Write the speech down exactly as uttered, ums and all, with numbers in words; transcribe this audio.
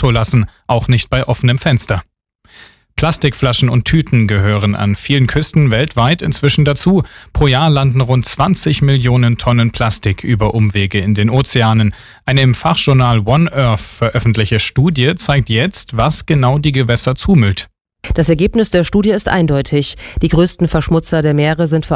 Auto lassen, auch nicht bei offenem Fenster. Plastikflaschen und Tüten gehören an vielen Küsten weltweit inzwischen dazu. Pro Jahr landen rund zwanzig Millionen Tonnen Plastik über Umwege in den Ozeanen. Eine im Fachjournal One Earth veröffentlichte Studie zeigt jetzt, was genau die Gewässer zumüllt. Das Ergebnis der Studie ist eindeutig. Die größten Verschmutzer der Meere sind vor